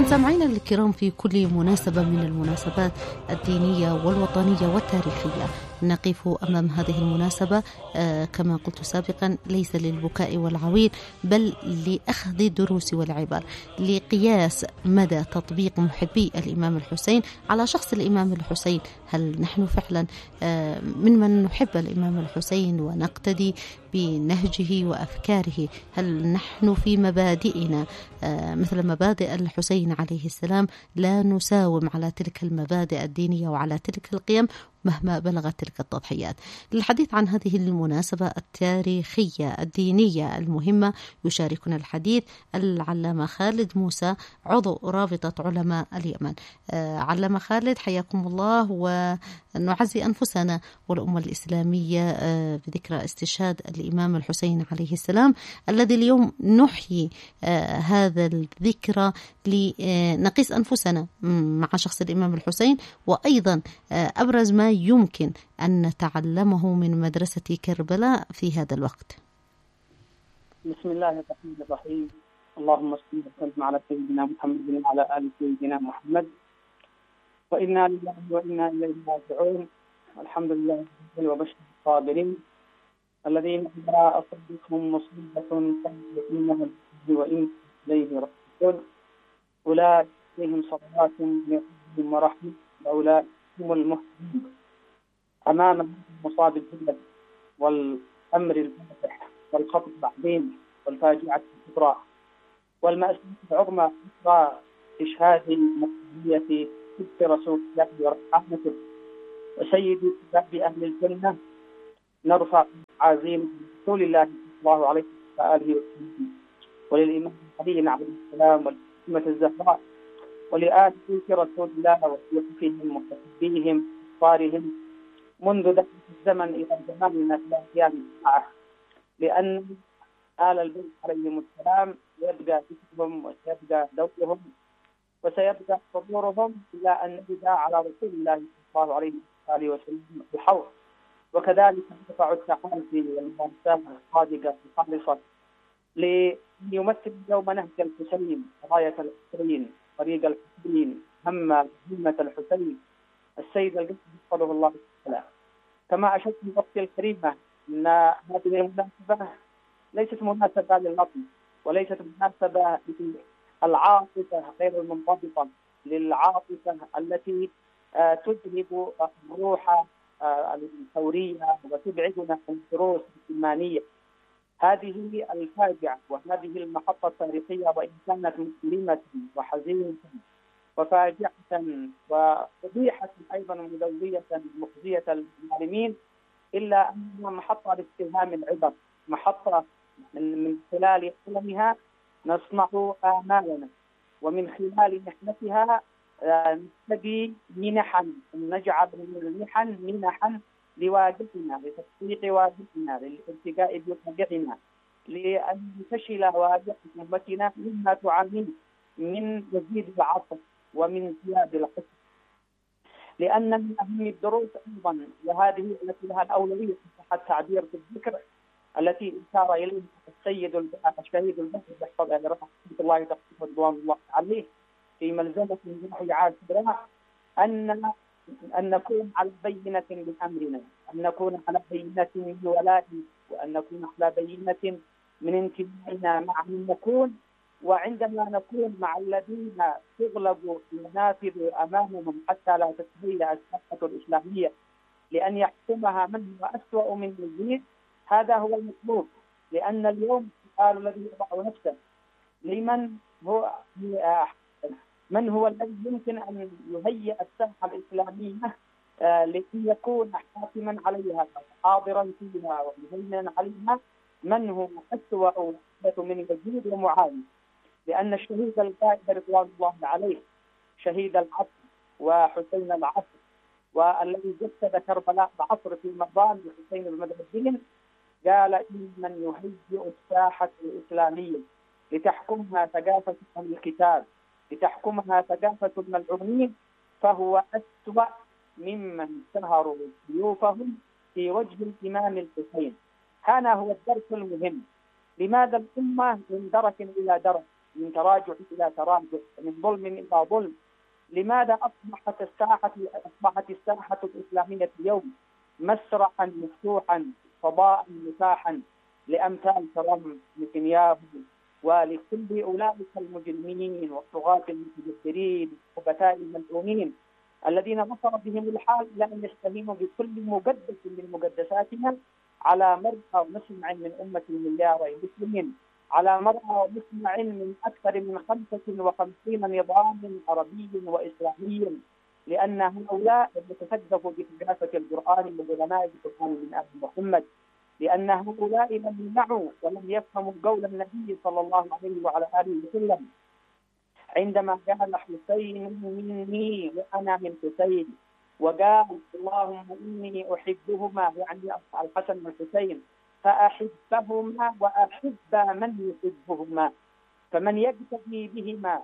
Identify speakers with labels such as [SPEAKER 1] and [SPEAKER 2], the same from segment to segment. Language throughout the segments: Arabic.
[SPEAKER 1] مستمعينا الكرام، في كل مناسبة من المناسبات الدينية والوطنية والتاريخية نقف أمام هذه المناسبة كما قلت سابقا ليس للبكاء والعويل، بل لأخذ الدروس والعبر، لقياس مدى تطبيق محبي الإمام الحسين على شخص الإمام الحسين. هل نحن فعلا من نحب الإمام الحسين ونقتدي بنهجه وأفكاره؟ هل نحن في مبادئنا مثل مبادئ الحسين عليه السلام لا نساوم على تلك المبادئ الدينية وعلى تلك القيم مهما بلغت تلك التضحيات؟ للحديث عن هذه المناسبة التاريخية الدينية المهمة يشاركنا الحديث العلامة خالد موسى، عضو رابطة علماء اليمن. علامة خالد، حياكم الله، ونعزي أنفسنا والأمة الإسلامية بذكرى استشهاد الإمام الحسين عليه السلام، الذي اليوم نحيي هذا الذكرى لنقيس أنفسنا مع شخص الإمام الحسين، وأيضا أبرز ما يمكن أن نتعلمه من مدرسة كربلاء في هذا الوقت.
[SPEAKER 2] بسم الله الرحمن الرحيم. اللهم صل وسلم على سيدنا محمد وعلى آل سيدنا محمد، وإنا لله وإنا إليه راجعون. الحمد لله وبشر الصابرين الذين إذا أصابتهم مصيبة قالوا إنا لله وإنا إليه راجعون. أولئك عليهم صلوات من ربهم ورحمة وأولئك هم المهتدون. أمام مصاب الجلد والأمر الفاتح والخطب العظيم والفاجعة الكبرى والمأساة العظمى إشهاد مسؤولية سيد رسول الله ورحمته وسيد شباب أهل الجنة، نرفع عزيم رسول الله صلى الله عليه وآله وسلم وللإمام علي عليه السلام والأئمة الزهراء ولآل بيت رسول الله وصحبهم وحبيهم وأنصارهم منذ دهر الزمن إلى زماننا إلى قيام الساعة، لأن آل البيت عليهم السلام يبقى ذكرهم وسيبقى دورهم وسيبقى حضورهم إلى أن نجد على رسول الله صلى الله عليه وآله وسلم الحوض. وكذلك نرفع التحالي والمناسبة الصادقة الخالصة ليمثل يوم نهج الحسين، راية الحسين، طريق الحسين، همة الحسين، السيد القدس صلى الله عليه وسلم. كما أشرت في الوقت الكريمة أن هذه المناسبة ليست مناسبة لللطم، وليست مناسبة للعاطفة غير المنضبطة، للعاطفة التي تذهب الروح الثورية وتبعدنا عن الدروس الإيمانية. هذه الفاجعة وهذه المحطة التاريخية وإن كانت مؤلمة وحزينة وفاجعة وفضيحة أيضا مدوية مخزية للظالمين، إلا أنها محطة لاستلهام العبر، محطة من خلال علمها نصنع آمالنا، ومن خلال محنتها نبتدي منحا، نجعل من المحن منحا لواجبنا، لتحقيق واجبنا، للالتقاء بواقعنا، لأن تشل واجب أمتنا مما تعانيه من مزيد العصر ومن زياد الحسن. لأن من أهم الدروس أيضا، وهذه التي لها الأولوية صح التعبير في الذكر، التي أشار إليها الشهيد البحر رحمة الله رضوان الله عليه في ملزمة من وحي عاشوراء، أن نكون على بينة من أمرنا، أن نكون على بينة من ولائنا، وأن نكون على بينة من انتمائنا مع من نكون. وعندما نكون مع الذين تغلب المنافذ أمامهم حتى لا تتهيأ الساحة الإسلامية لأن يحكمها من هو أسوأ من يزيد، هذا هو المطلوب. لأن اليوم السؤال الذي يضع نفسه لمن هو من هو الذي يمكن أن يهيئ الساحة الإسلامية لكي يكون حاكما عليها حاضرا فيها ومهيمنا عليها؟ من هو أسوأ من يزيد ومعاوية؟ لأن الشهيد القائد رضوان الله عليه شهيد العصر وحسين العصر، والذي جسد كربلاء العصر في مقام حسين بن بدر الدين، قال إن من يهيئ الساحة الإسلامية لتحكمها ثقافة الكتاب، لتحكمها ثقافة الملعونين، فهو أسوأ ممن سهروا سيوفهم في وجه الإمام الحسين. هذا هو الدرس المهم. لماذا الأمة من درك إلى درك؟ من تراجع إلى تراجع، من ظلم إلى ظلم. لماذا أصبحت الساحة الإسلامية اليوم مسرحا مفتوحا، فضاء متاحا لأمثال ترامب، نتنياهو، ولكل أولئك المجرمين والطغاة المتجبرين وخبثاء الملعونين الذين وصل بهم الحال إلى أن يستهينوا بكل مقدس من مقدساتنا على مرأى ومسمع من أمة المليار مسلمين، على مرأى ومسمع من أكثر من 55 نظام عربي وإسلامي، لأن هؤلاء يتكذبوا بثقافة القرآن وعلماء القرآن من آل محمد، لأن هؤلاء لم يمنعوا ولم يفهموا قول النبي صلى الله عليه وعلى آله وسلم عندما قال حسين مني وأنا من حسين، وقال اللهم إني أحبهما، يعني الحسن والحسين، فأحبهما وأحب من يحبهما، فمن يقتدي بهما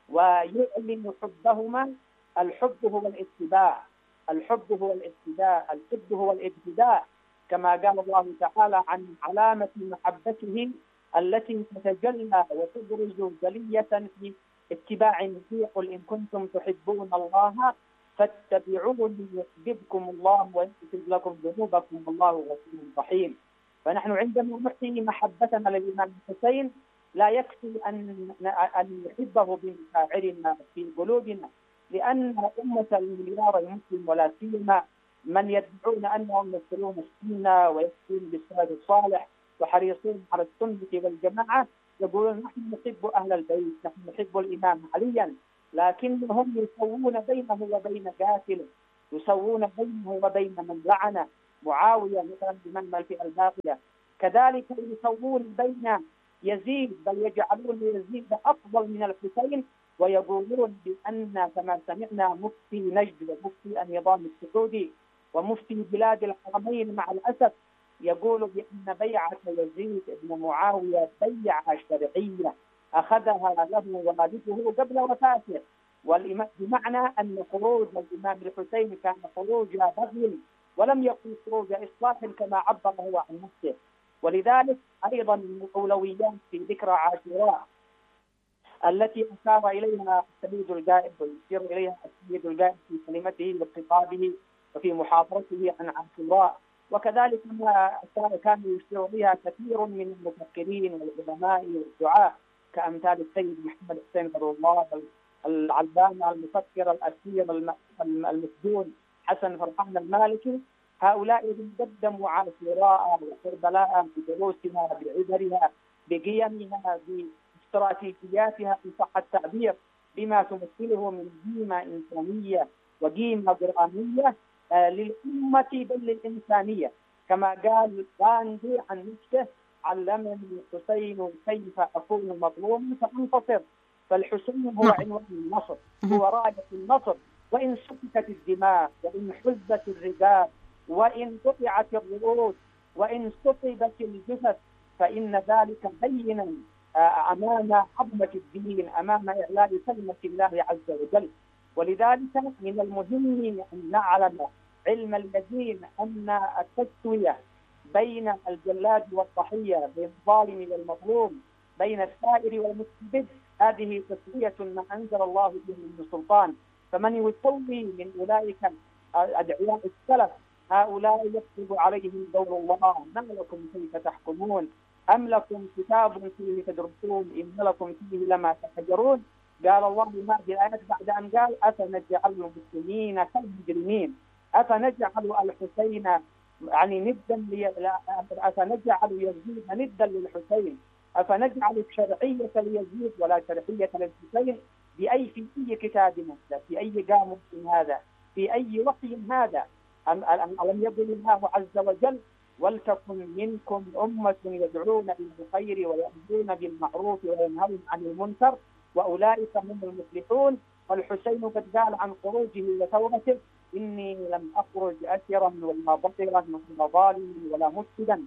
[SPEAKER 2] ويعلن حبهما، الحب هو الاتباع، الحب هو الاقتداء، الحب هو الابتداء، كما قال الله تعالى عن علامة محبته التي تتجلى وتبرز جلية في اتباع النبي: قل إن كنتم تحبون الله فاتبعوني يحببكم الله ويغفر لكم ذنوبكم والله غفور رحيم. فنحن عندما نحيي محبتنا للإمام الحسين لا يكفي أن نحبه بمشاعرنا في قلوبنا، لأن أمة المليار المسلم ولا سيما من يدعون أنهم يصلون السنة ويكفرون بالسلف الصالح وحريصون على السنة والجماعة يقولون نحن نحب أهل البيت، نحن نحب الإمام عليا، لكنهم يسوون بينه وبين قاتله، يسوون بينه وبين من لعن معاوية مثلا بمن الفئة الباقية، كذلك يسوون بين يزيد، بل يجعلون يزيد أفضل من الحسين، ويقولون بأن كما سمعنا مفتي نجد ومفتي النظام السعودي ومفتي بلاد الحرمين مع الأسف يقول بأن بيعة يزيد بن معاوية بيعة شرعية أخذها له والده قبل وفاته، بمعنى أن خروج الإمام الحسين كان خروج بغي ولم يكن خروج إصلاح كما عبر هو عن نفسه. ولذلك أيضا من الأولويات في ذكرى عاشوراء التي أشار إليها السيد القائد ويشير إليها السيد القائد في كلمته وخطابه وفي محاضرته عن عاشوراء، وكذلك ما كان يشير بها كثير من المفكرين والعلماء والدعاة كأمثال السيد محمد حسين فضل الله، العلامة المفكر الأسير المسجون حسن فرحان المالكي. هؤلاء قدموا عاشوراء وكربلاء بدروسها بعبرها بقيمها باستراتيجياتها إن صح التعبير، بما تمثله من قيمة إنسانية وقيمة قرآنية للأمة بل للإنسانية، كما قال غاندي عن نفسه: علمني الحسين كيف أكون مظلوما فأنتصر. فالحسين هو عنوان النصر، هو راية النصر، وإن سفكت الدماء وإن حزت الرجال وإن قطعت الرؤوس وإن سطبت الجثث فإن ذلك بينا أمام عظمة الدين، أمام إعلاء كلمة الله عز وجل. ولذلك من المهم أن نعلم علم اليقين أن التسوية بين الجلاد والضحية، بين الظالم والمظلوم، بين الثائر والمستبد، هذه تسوية ما أنزل الله به من سلطان. فمن يسوي من أولئك أدعياء السلف هؤلاء يكتب عليهم دور الله: ما لكم كيف تحكمون أم لكم كتاب فيه تدرسون إن لكم فيه لما تحجرون. قال الله ما في الآيات بعد أن قال: أفنجعل المسلمين كالمجرمين، أفنجعل الحسين يعني ندا أفنجعل يزيد ندا للحسين، أفنجعل الشرعية ليزيد ولا شرعية للحسين. في أي كتاب هذا؟ في أي قاموس هذا؟ في أي وحي هذا؟ ألم يقل الله عز وجل: ولتكن منكم أمة يدعون إلى الخير ويأمرون بالمعروف وينهون عن المنكر وأولئك هم المفلحون. والحسين قد قال عن خروجه وثورته: إني لم أخرج أسرا ولا بطرا ولا ظالما ولا مفسدا،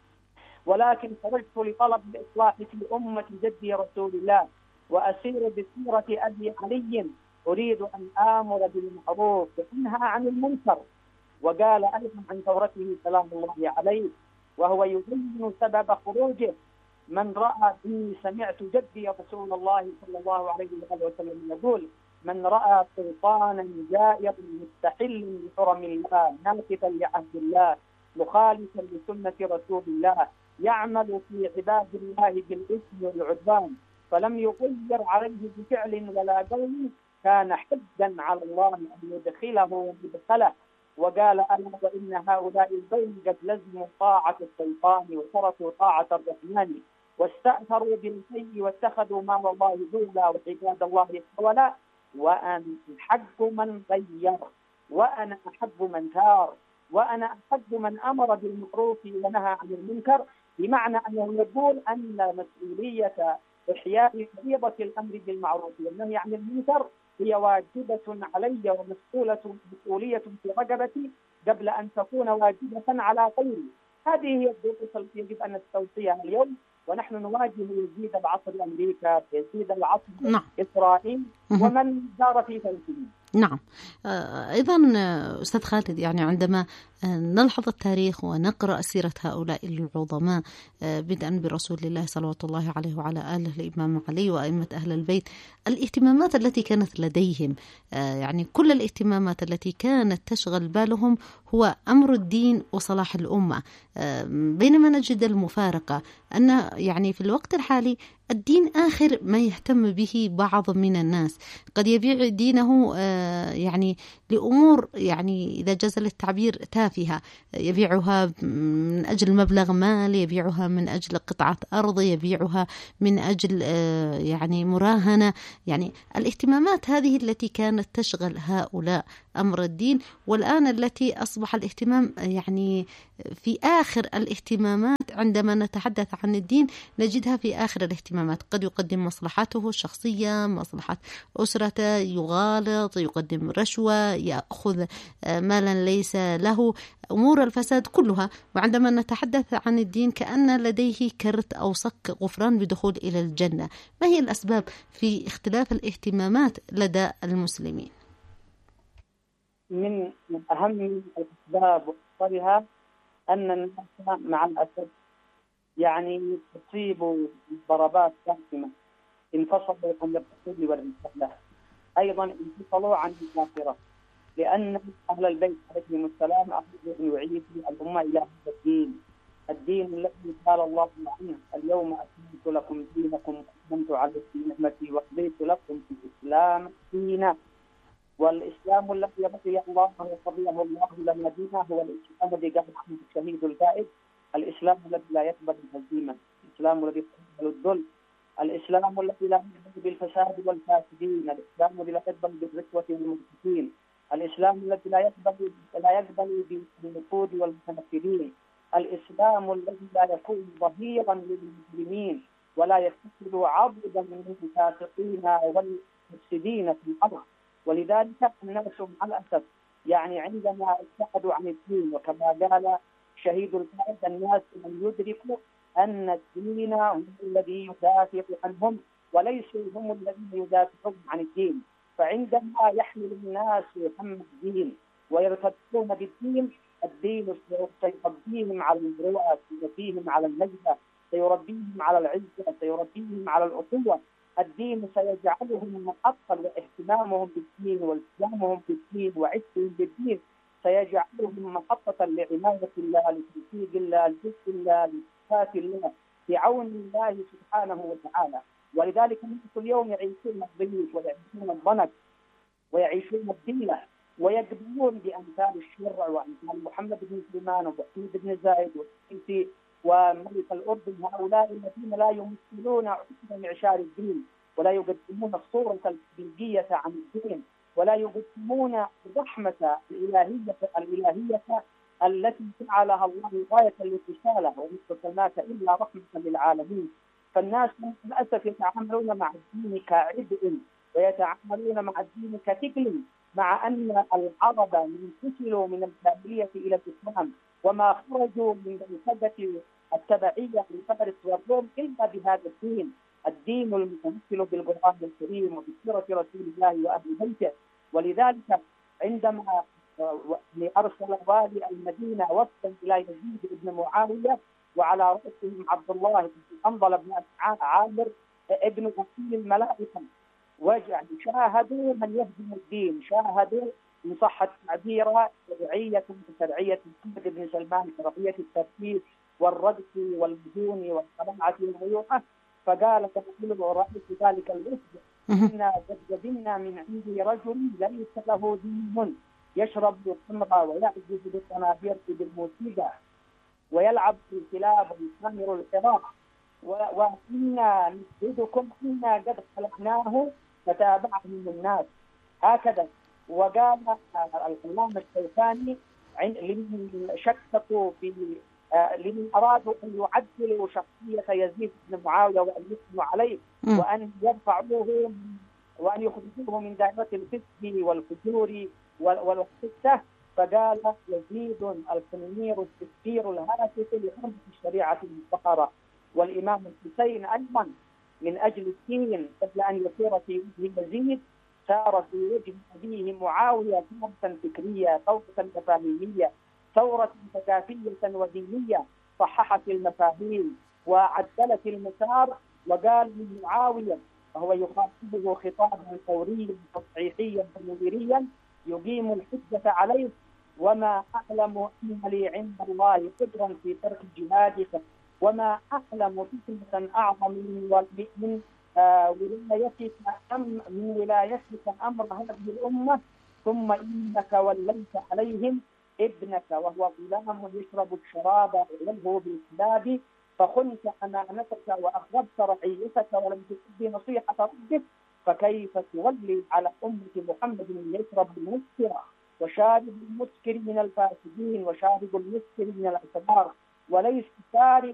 [SPEAKER 2] ولكن خرجت لطلب الإصلاح في أمة جدي رسول الله وأسير بسيرة أبي علي، أريد أن آمر بالمعروف وأنهى عن المنكر. وقال أيضا عن ثورته سلام الله عليه وهو يبين سبب خروجه: من رأى إني سمعت جدي رسول الله صلى الله عليه وسلم يقول: من رأى سلطانا جائرا مستحل بحرم الله ناكثا لعهد الله مخالفا لسنة رسول الله يعمل في عباد الله بالإثم والعدوان فلم يغير عليه بفعل ولا قول كان حجا على الله أن يدخله مدخله. وقال: ألا وإن هؤلاء القوم قد لزموا طاعة الشيطان وتركوا طاعة الرحمن واستأثروا بالخير واتخذوا مال الله ذولا وعباد الله حولا وأنا أحب من غير وأنا أحب من ثار وأنا أحب من أمر بالمعروف ونهى عن المنكر. بمعنى أنه يقول أن مسؤولية إحياء فريضة الأمر بالمعروف والنهي عن المنكر هي واجبة علي ومسؤولية في رقبتي قبل أن تكون واجبة على غيري. هذه هي الضغوط التي يجب أن نستوفيها اليوم، ونحن نواجه يزيد العصر أمريكا، يزيد العصر إسرائيل ومن دار في فلسطين.
[SPEAKER 1] نعم. أيضا أستاذ خالد، يعني عندما نلحظ التاريخ ونقرأ سيرة هؤلاء العظماء بدءا برسول الله صلوات الله عليه وعلى آله الإمام علي وأئمة أهل البيت، الاهتمامات التي كانت لديهم، يعني كل الاهتمامات التي كانت تشغل بالهم هو أمر الدين وصلاح الأمة، بينما نجد المفارقة أن يعني في الوقت الحالي الدين آخر ما يهتم به بعض من الناس، قد يبيع دينه يعني لأمور يعني إذا جاز التعبير تافهة، يبيعها من أجل مبلغ مال، يبيعها من أجل قطعة أرض، يبيعها من أجل يعني مراهنة. يعني الاهتمامات هذه التي كانت تشغل هؤلاء أمر الدين، والآن التي أصبح الاهتمام يعني في آخر الاهتمامات. عندما نتحدث عن الدين نجدها في آخر الاهتمامات، قد يقدم مصلحته الشخصية، مصلحة أسرته، يغالط، يقدم رشوة، يأخذ مالا ليس له، أمور الفساد كلها. وعندما نتحدث عن الدين كأن لديه كرت أو صك غفران بدخول إلى الجنة. ما هي الأسباب في اختلاف الاهتمامات لدى المسلمين؟
[SPEAKER 2] من أهم الأسباب وأكثرها أن الناس مع الأسف يعني تصيبوا ضربات جسيمة، انفصلوا عن الرسول والرسالة، أيضا انفصلوا عن الآخرة، لأن أهل البيت عليهم السلام أرادوا أن يعيدوا الأمة إلى هذا الدين الذي قال الله عنه: اليوم أكملت لكم دينكم وأتممت عليكم نعمتي ورضيت لكم الإسلام دينا. والإسلام الذي رضي الله ورضيه الله لنا دينا هو الإسلام الذي قال عنه الشهيد القائد: الإسلام الذي لا يقبل الهزيمة، الإسلام الذي لا يقبل الذل، الإسلام الذي لا يقبل بالفساد والفاسدين، الإسلام الذي لا يقبل بالرشوة والمرتشين، الإسلام الذي لا يقبل بالنفوذ والمتنفذين، الإسلام الذي لا يكون ظهيرا للمسلمين ولا يتخذ عضدا من الفاسقين والمفسدين في الأرض. ولذلك الناس مع الأسف يعني عندما ابتعدوا عن الدين، وكما قال شهيد القائد: الناس من يدركوا أن الدين هم الذي يدافع عنهم وليسوا هم الذين يدافعون عن الدين. فعندما يحمل الناس هم الدين ويرتبطون بالدين، الدين سيربيهم على المروءة، سيربيهم على النجدة، سيربيهم على العزة، سيربيهم على الأخوة. الدين سيجعلهم محطا، واهتمامهم بالدين والتزامهم بالدين وعزهم بالدين سيجعلهم محطة لعناية الله، لتوفيق الله، لجزء الله، لصفات الله، بعون الله سبحانه وتعالى. ولذلك الناس اليوم يعيشون الضيق ويعيشون الضنك ويعيشون الذلة، ويقبلون بأمثال الشرع وأمثال محمد بن سليمان ومحمد بن زايد والسيسي وملك الأردن، هؤلاء الذين لا يمثلون عقد معشار الدين، ولا يقدمون الصورة الحقيقية عن الدين، ولا يقدمون الرحمة الإلهية التي جعلها الله غاية للرسالة: وما أرسلناك إلا رحمة للعالمين. فالناس للأسف يتعاملون مع الدين كعبء، ويتعاملون مع الدين كثقل، مع أن العرب منفصلوا من الجاهلية إلى الإسلام وما خرجوا من منسدة التبعية لفارس والروم إلا بهذا الدين المتمثل بالقرآن الكريم وبسيرة رسول الله وأهل بيته. ولذلك عندما أرسل والي المدينة وفدا إلى يزيد بن معاوية وعلى رأسهم عبد الله بن حنظلة بن عامر ابن غسيل الملائكة. وجعل شاهدوا من يهدم الدين، شاهدوا إن صح التعبير شرعية محمد بن سلمان، شرعية التفكير والردع والبدون والقناعة والغيوحة. فقال كما رأيت ذلك الوفد إنا قد قدمنا من عند رجل ليس له دين، يشرب الخمر ويعزف بالطنابير بالموسيقى ويلعب في الكلاب ويسمر الحراب، وإنا نشهدكم إنا قد خلقناه فتابعهم الناس. هكذا. وقال العلامة الشوكاني لمن شككوا في لمن أرادوا أن يعدلوا شخصية يزيد بن معاوية وأن يثنوا عليه وأن يرفعوه وأن يخرجوه من دائرة الفسق والفجور والخسة، فقال يزيد الخنمير التفكير الهاتف لحرمة الشريعة المطهرة. والإمام الحسين أيضا من أجل الدين قبل أن يسير في وجه يزيد سار في وجه أبيه معاوية ثورة فكرية، ثورة مفاهيمية، ثورة ثقافية ودينية، صححت المفاهيم وعدلت المسار. وقال من معاوية وهو يخاطبه خطابا فوريا تصحيحيا منيريا يقيم الحجة عليه: وما أعلم أن لي عند الله قدرا في ترك الجهاد، وما أعلم فتنة أعظم من ولايتك أمر هذه الأمة. ثم إنك وليت عليهم ابنك وهو غلام يشرب الشراب ويلهو بالكلاب، فخنت أمانتك وأخذت رعيتك ولم تؤدي نصيحة ربك، فكيف تولي على أمة محمد يشرب المسكر وشارب المسكر من الفاسدين وشارب المسكر من الأسرار وليس شارب